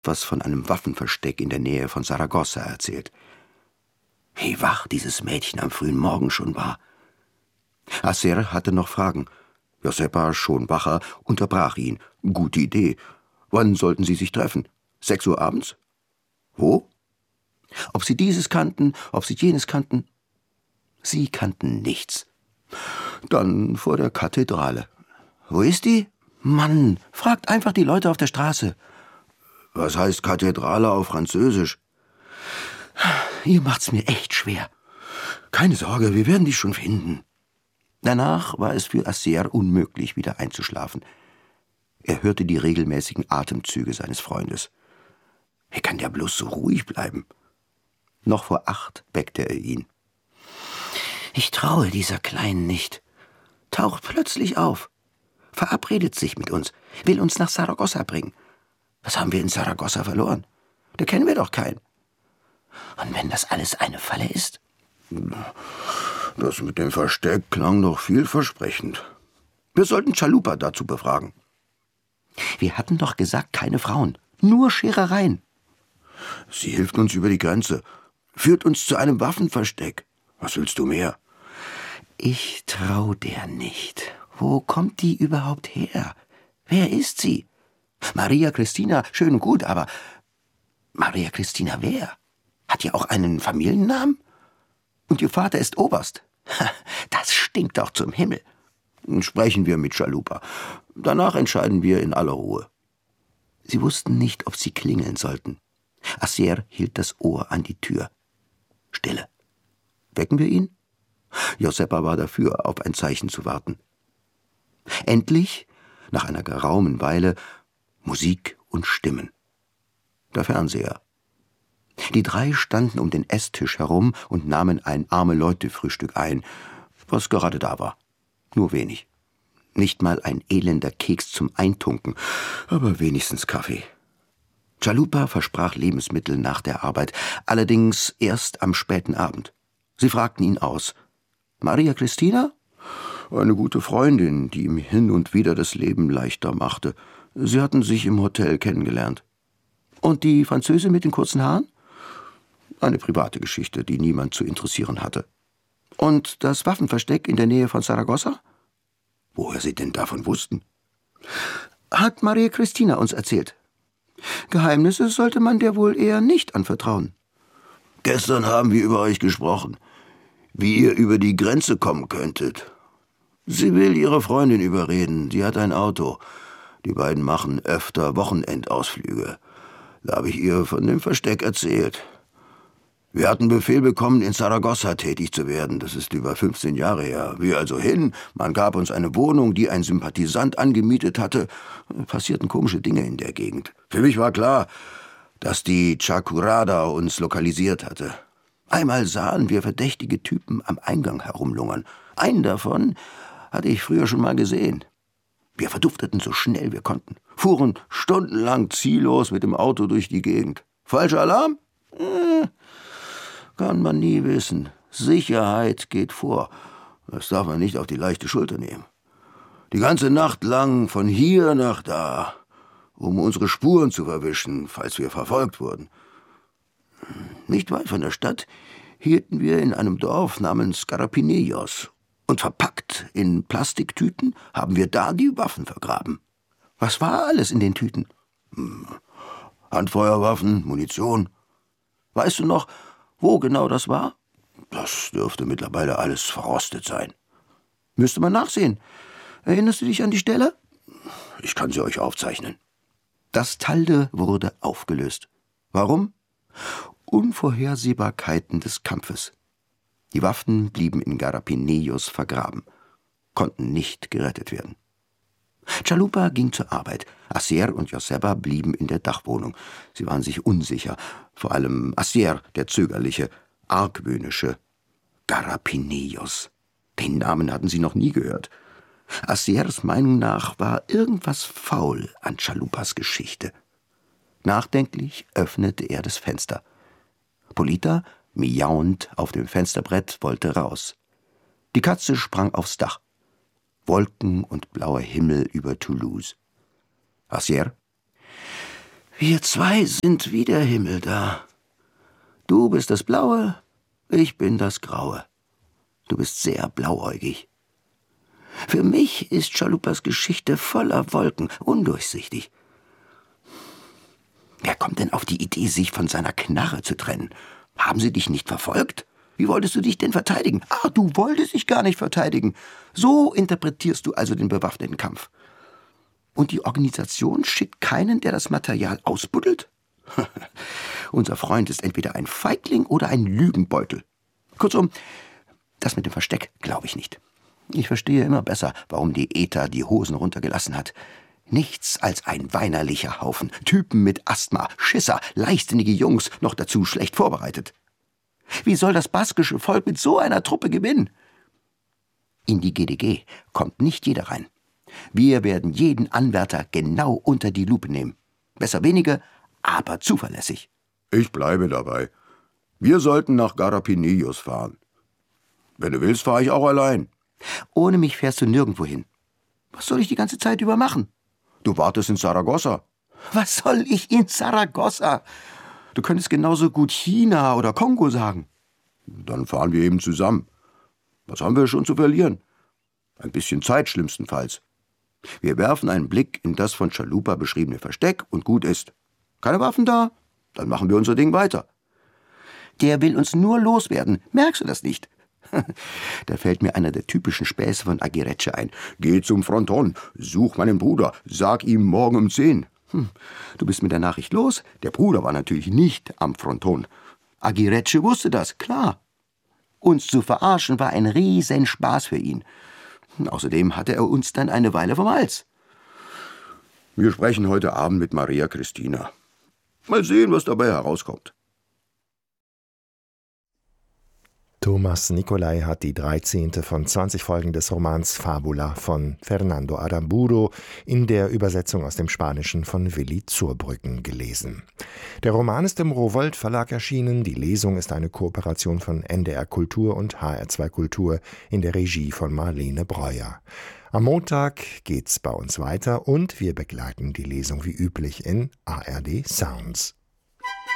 etwas von einem Waffenversteck in der Nähe von Saragossa erzählt. Wie wach dieses Mädchen am frühen Morgen schon war. Acer hatte noch Fragen. Josepa, schon wacher, unterbrach ihn. Gute Idee. Wann sollten sie sich treffen? 6 Uhr abends? Wo? Ob sie dieses kannten, ob sie jenes kannten? Sie kannten nichts. Dann vor der Kathedrale. Wo ist die? Mann, fragt einfach die Leute auf der Straße. Was heißt Kathedrale auf Französisch? Ihr macht's mir echt schwer. Keine Sorge, wir werden die schon finden. Danach war es für Acer unmöglich, wieder einzuschlafen. Er hörte die regelmäßigen Atemzüge seines Freundes. Wie kann der bloß so ruhig bleiben? Noch vor 8 weckte er ihn. Ich traue dieser Kleinen nicht. Taucht plötzlich auf. Verabredet sich mit uns. Will uns nach Saragossa bringen. Was haben wir in Saragossa verloren? Da kennen wir doch keinen. Und wenn das alles eine Falle ist? Das mit dem Versteck klang doch vielversprechend. Wir sollten Chalupa dazu befragen. Wir hatten doch gesagt, keine Frauen. Nur Scherereien. Sie hilft uns über die Grenze. Führt uns zu einem Waffenversteck. Was willst du mehr? Ich trau der nicht. Wo kommt die überhaupt her? Wer ist sie? Maria Cristina, schön und gut, aber Maria Cristina wer? Hat die auch einen Familiennamen? Und ihr Vater ist Oberst. Das stinkt doch zum Himmel. Sprechen wir mit Chalupa. Danach entscheiden wir in aller Ruhe. Sie wussten nicht, ob sie klingeln sollten. Acer hielt das Ohr an die Tür. Stille. Wecken wir ihn? Josepa war dafür, auf ein Zeichen zu warten. Endlich, nach einer geraumen Weile, Musik und Stimmen. Der Fernseher. Die 3 standen um den Esstisch herum und nahmen ein Arme-Leute-Frühstück ein, was gerade da war. Nur wenig. Nicht mal ein elender Keks zum Eintunken, aber wenigstens Kaffee. Chalupa versprach Lebensmittel nach der Arbeit, allerdings erst am späten Abend. Sie fragten ihn aus. Maria Cristina? Eine gute Freundin, die ihm hin und wieder das Leben leichter machte. Sie hatten sich im Hotel kennengelernt. Und die Französin mit den kurzen Haaren? Eine private Geschichte, die niemand zu interessieren hatte. Und das Waffenversteck in der Nähe von Saragossa? Woher sie denn davon wussten? Hat Maria Cristina uns erzählt. Geheimnisse sollte man der wohl eher nicht anvertrauen. Gestern haben wir über euch gesprochen, wie ihr über die Grenze kommen könntet. Sie will ihre Freundin überreden, sie hat ein Auto. Die beiden machen öfter Wochenendausflüge. Da habe ich ihr von dem Versteck erzählt. Wir hatten Befehl bekommen, in Saragossa tätig zu werden. Das ist über 15 Jahre her. Wir also hin, man gab uns eine Wohnung, die ein Sympathisant angemietet hatte. Passierten komische Dinge in der Gegend. Für mich war klar, dass die Chacurada uns lokalisiert hatte. Einmal sahen wir verdächtige Typen am Eingang herumlungern. Einen davon hatte ich früher schon mal gesehen. Wir verdufteten so schnell wir konnten, fuhren stundenlang ziellos mit dem Auto durch die Gegend. Falscher Alarm? Kann man nie wissen. Sicherheit geht vor. Das darf man nicht auf die leichte Schulter nehmen. Die ganze Nacht lang von hier nach da, um unsere Spuren zu verwischen, falls wir verfolgt wurden. Nicht weit von der Stadt hielten wir in einem Dorf namens Carapinillos. Und verpackt in Plastiktüten haben wir da die Waffen vergraben. Was war alles in den Tüten? Handfeuerwaffen, Munition. Weißt du noch, wo genau das war? Das dürfte mittlerweile alles verrostet sein. Müsste man nachsehen. Erinnerst du dich an die Stelle? Ich kann sie euch aufzeichnen. Das Talde wurde aufgelöst. Warum? Unvorhersehbarkeiten des Kampfes. Die Waffen blieben in Garapinillos vergraben, konnten nicht gerettet werden. Chalupa ging zur Arbeit. Acer und Josepa blieben in der Dachwohnung. Sie waren sich unsicher, vor allem Acer, der zögerliche, argwöhnische. Garapinillos. Den Namen hatten sie noch nie gehört. Acers Meinung nach war irgendwas faul an Chalupas Geschichte. Nachdenklich öffnete er das Fenster. Polita, miauend auf dem Fensterbrett, wollte raus. Die Katze sprang aufs Dach. Wolken und blauer Himmel über Toulouse. Acer? Wir zwei sind wie der Himmel da. Du bist das Blaue, ich bin das Graue. Du bist sehr blauäugig. Für mich ist Chalupas Geschichte voller Wolken, undurchsichtig. Wer kommt denn auf die Idee, sich von seiner Knarre zu trennen? Haben sie dich nicht verfolgt? Wie wolltest du dich denn verteidigen? Ah, du wolltest dich gar nicht verteidigen. So interpretierst du also den bewaffneten Kampf. Und die Organisation schickt keinen, der das Material ausbuddelt? Unser Freund ist entweder ein Feigling oder ein Lügenbeutel. Kurzum, das mit dem Versteck glaube ich nicht. Ich verstehe immer besser, warum die ETA die Hosen runtergelassen hat. Nichts als ein weinerlicher Haufen. Typen mit Asthma, Schisser, leichtsinnige Jungs, noch dazu schlecht vorbereitet. Wie soll das baskische Volk mit so einer Truppe gewinnen? In die GDG kommt nicht jeder rein. Wir werden jeden Anwärter genau unter die Lupe nehmen. Besser wenige, aber zuverlässig. Ich bleibe dabei. Wir sollten nach Garapinillos fahren. Wenn du willst, fahre ich auch allein. Ohne mich fährst du nirgendwo hin. Was soll ich die ganze Zeit über machen? Du wartest in Saragossa. Was soll ich in Saragossa? Du könntest genauso gut China oder Kongo sagen. Dann fahren wir eben zusammen. Was haben wir schon zu verlieren? Ein bisschen Zeit schlimmstenfalls. Wir werfen einen Blick in das von Chalupa beschriebene Versteck und gut ist. Keine Waffen da? Dann machen wir unser Ding weiter. Der will uns nur loswerden. Merkst du das nicht? Da fällt mir einer der typischen Späße von Aguirreche ein. Geh zum Fronton, such meinen Bruder, sag ihm morgen um 10. Du bist mit der Nachricht los. Der Bruder war natürlich nicht am Fronton. Aguirreche wusste das, klar. Uns zu verarschen war ein Riesenspaß für ihn. Außerdem hatte er uns dann eine Weile vom Hals. Wir sprechen heute Abend mit Maria Cristina. Mal sehen, was dabei herauskommt. Thomas Nicolai hat die 13. von 20 Folgen des Romans Fabula von Fernando Aramburu in der Übersetzung aus dem Spanischen von Willi Zurbrüggen gelesen. Der Roman ist im Rowohlt Verlag erschienen. Die Lesung ist eine Kooperation von NDR Kultur und HR2 Kultur in der Regie von Marlene Breuer. Am Montag geht's bei uns weiter und wir begleiten die Lesung wie üblich in ARD Sounds.